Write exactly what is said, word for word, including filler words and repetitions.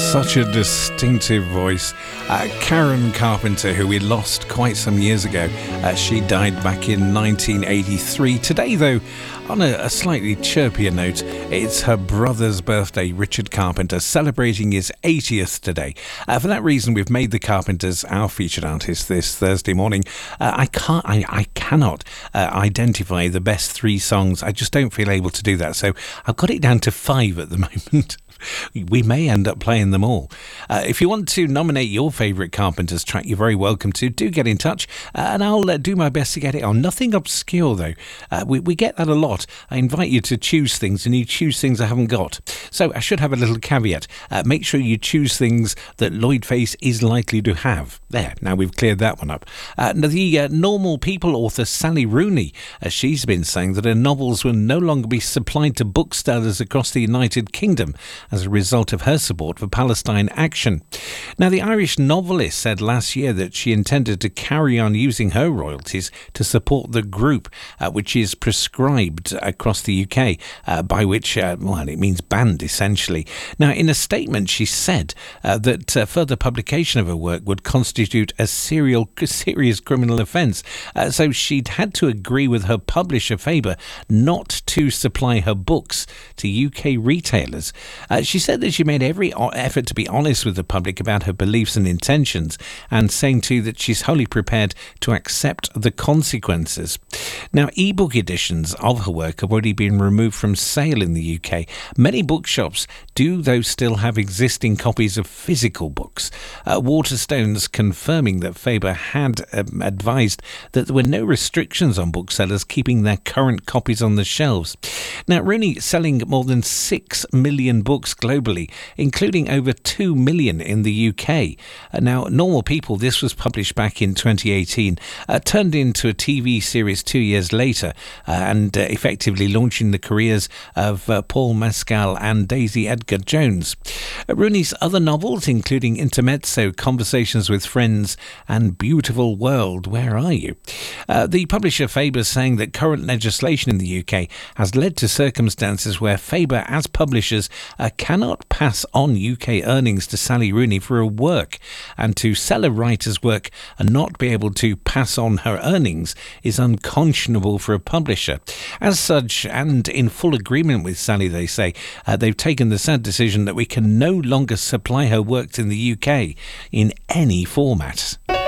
Such a distinctive voice. Uh, Karen Carpenter, who we lost quite some years ago. Uh, she died back in nineteen eighty-three. Today, though, on a, a slightly chirpier note, it's her brother's birthday, Richard Carpenter, celebrating his eightieth today. Uh, for that reason, we've made the Carpenters our featured artist this Thursday morning. Uh, I can't, I, I cannot uh, identify the best three songs. I just don't feel able to do that. So I've got it down to five at the moment. We may end up playing them all. Uh, if you want to nominate your favourite Carpenters track, you're very welcome to. Do get in touch, uh, and I'll uh, do my best to get it on. Nothing obscure, though. Uh, we, we get that a lot. I invite you to choose things, and you choose things I haven't got. So I should have a little caveat. Uh, make sure you choose things that Lloyd Face is likely to have. There, now we've cleared that one up. Uh, the uh, Normal People author Sally Rooney, uh, she's been saying that her novels will no longer be supplied to booksellers across the United Kingdom as a result of her support for Palestine action. Now, the Irish novelist said last year that she intended to carry on using her royalties to support the group, uh, which is prescribed across the U K, uh, by which, uh, well, it means banned, essentially. Now, in a statement, she said uh, that uh, further publication of her work would constitute a serial, serious criminal offence. Uh, so she'd had to agree with her publisher, Faber, not to supply her books to U K retailers. Uh, she said that she made every effort to be honest with the public about her beliefs and intentions, and saying too that she's wholly prepared to accept the consequences. Now, ebook editions of her work have already been removed from sale in the U K. Many bookshops do, though, still have existing copies of physical books. Uh, Waterstones confirming that Faber had um, advised that there were no restrictions on booksellers keeping their current copies on the shelves. Now, Rooney selling more than six million books globally, including over two million in the U K. Uh, now, Normal People, this was published back in twenty eighteen, uh, turned into a T V series two years later, uh, and uh, effectively launching the careers of uh, Paul Mescal and Daisy Edgar Jones. Uh, Rooney's other novels, including Intermezzo, Conversations with Friends, and Beautiful World, Where Are You? Uh, the publisher Faber saying that current legislation in the U K has led to circumstances where Faber, as publishers, uh, cannot pass on U K earnings to Sally Rooney for her work, and to sell a writer's work and not be able to pass on her earnings is unconscionable for a publisher. As such, and in full agreement with Sally, they say, uh, they've taken the sad decision that we can no longer supply her works in the U K in any format.